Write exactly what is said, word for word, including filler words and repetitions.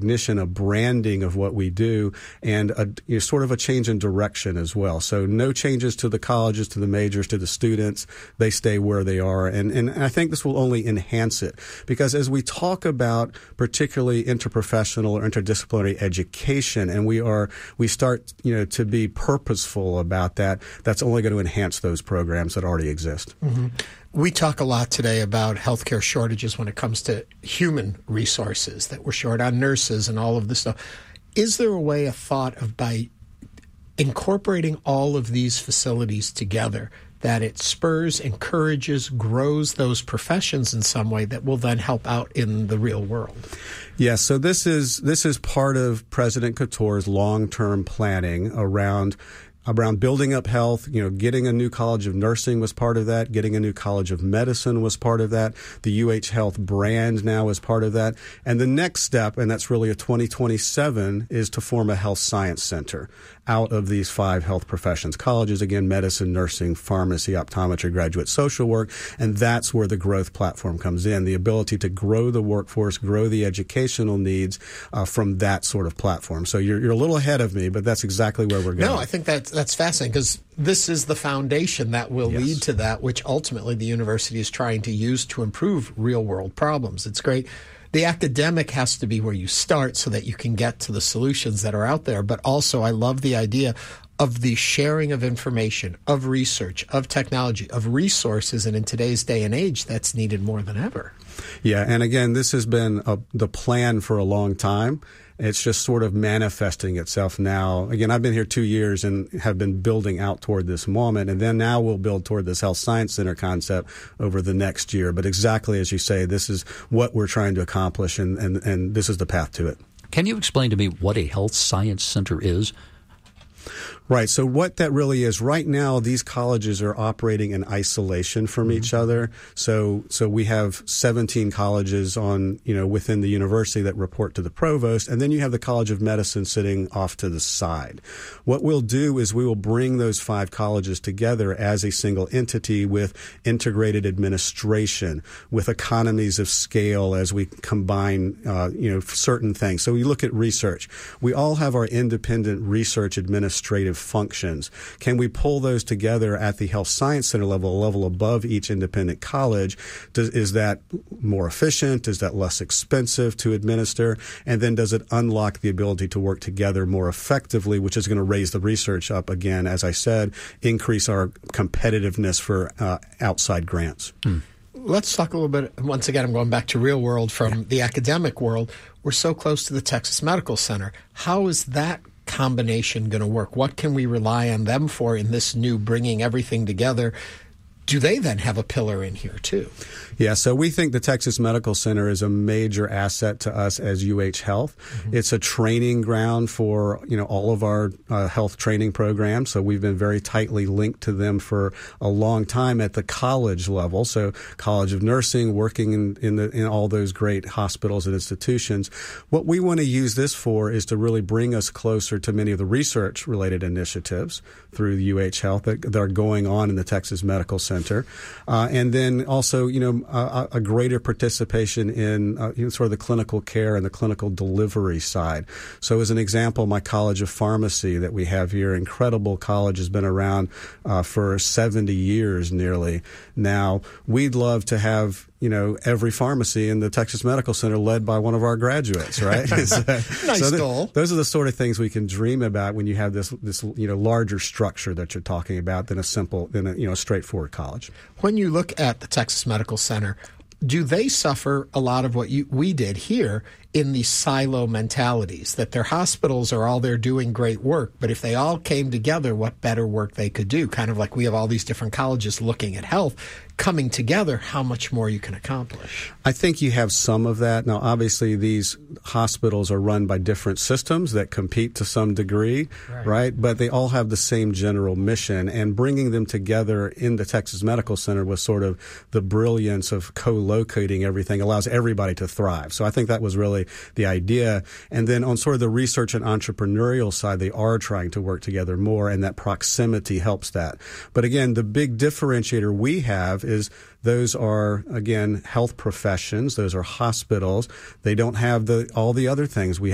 recognition, a branding of what we do, and a, you know, sort of a change in direction as well. So no changes to the colleges, to the majors, to the students. They stay where they are. And, and I think this will only enhance it, because as we talk about particularly interprofessional or interdisciplinary education, and we are we start you know to be purposeful about that, that's only going to enhance those programs that already exist. Mm-hmm. We talk a lot today about healthcare shortages when it comes to human resources, that we're short on nurses and all of this stuff. Is there a way, a thought of by incorporating all of these facilities together, that it spurs, encourages, grows those professions in some way that will then help out in the real world? Yes, so this is this is part of President Couture's long-term planning around around building up health. You know, getting a new college of nursing was part of that. Getting a new college of medicine was part of that. The U H Health brand now is part of that. And the next step, and that's really a twenty twenty-seven, is to form a health science center out of these five health professions. Colleges, again, medicine, nursing, pharmacy, optometry, graduate social work. And that's where the growth platform comes in, the ability to grow the workforce, grow the educational needs uh, from that sort of platform. So you're, you're a little ahead of me, but that's exactly where we're going. No, I think that's, that's fascinating, because this is the foundation that will yes. lead to that, which ultimately the university is trying to use to improve real-world problems. It's great. The academic has to be where you start so that you can get to the solutions that are out there. But also, I love the idea of the sharing of information, of research, of technology, of resources. And in today's day and age, that's needed more than ever. Yeah. And again, this has been a, the plan for a long time. It's just sort of manifesting itself now. Again, I've been here two years and have been building out toward this moment. And then now we'll build toward this health science center concept over the next year. But exactly as you say, this is what we're trying to accomplish, and, and, and this is the path to it. Can you explain to me what a health science center is? Right. So what that really is, right now, these colleges are operating in isolation from mm-hmm. each other. So, so we have seventeen colleges on, you know, within the university that report to the provost. And then you have the College of Medicine sitting off to the side. What we'll do is we will bring those five colleges together as a single entity with integrated administration, with economies of scale as we combine, uh, you know, certain things. So we look at research. We all have our independent research administrative functions. Can we pull those together at the health science center level, a level above each independent college? Does, is that more efficient? Is that less expensive to administer? And then does it unlock the ability to work together more effectively, which is going to raise the research up again, as I said, increase our competitiveness for uh, outside grants. Hmm. Let's talk a little bit, once again, I'm going back to real world from yeah. the academic world. We're so close to the Texas Medical Center. How is that combination going to work? What can we rely on them for in this new bringing everything together? Do they then have a pillar in here too? Yeah, so we think the Texas Medical Center is a major asset to us as U H Health. Mm-hmm. It's a training ground for, you know, all of our uh, health training programs. So we've been very tightly linked to them for a long time at the college level. So College of Nursing, working in in, the, in all those great hospitals and institutions. What we want to use this for is to really bring us closer to many of the research-related initiatives through U H Health that, that are going on in the Texas Medical Center, uh, and then also, you know, a, a greater participation in uh, you know, sort of the clinical care and the clinical delivery side. So as an example, my College of Pharmacy that we have here, incredible college, has been around uh, for seventy years nearly now. We'd love to have, you know, every pharmacy in the Texas Medical Center led by one of our graduates, right? so, nice so goal. Those are the sort of things we can dream about when you have this, this, you know, larger structure that you're talking about than a simple, than a, you know, straightforward college. When you look at the Texas Medical Center, do they suffer a lot of what you, we did here in the silo mentalities, that their hospitals are all there doing great work, but if they all came together, what better work they could do? Kind of like we have all these different colleges looking at health, coming together, how much more you can accomplish. I think you have some of that. Now, obviously, these hospitals are run by different systems that compete to some degree, right? right? But they all have the same general mission, and bringing them together in the Texas Medical Center was sort of the brilliance of co-locating everything, allows everybody to thrive. So I think that was really the idea. And then on sort of the research and entrepreneurial side, they are trying to work together more, and that proximity helps that. But again, the big differentiator we have is those are, again, health professions. Those are hospitals. They don't have the all the other things we